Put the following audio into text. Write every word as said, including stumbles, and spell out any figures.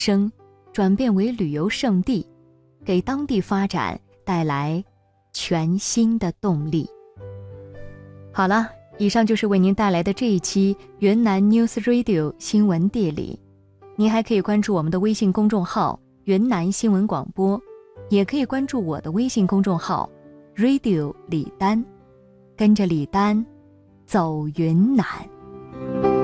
生转变为旅游胜地，给当地发展带来全新的动力。好了，以上就是为您带来的这一期云南 News Radio 新闻地理。您还可以关注我们的微信公众号云南新闻广播，也可以关注我的微信公众号 Radio 李丹，跟着李丹走云南。